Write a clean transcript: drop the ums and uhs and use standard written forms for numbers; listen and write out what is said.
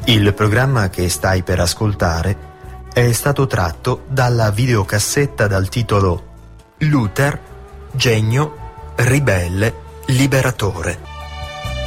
Il programma che stai per ascoltare è stato tratto dalla videocassetta dal titolo Luther, genio, ribelle, liberatore.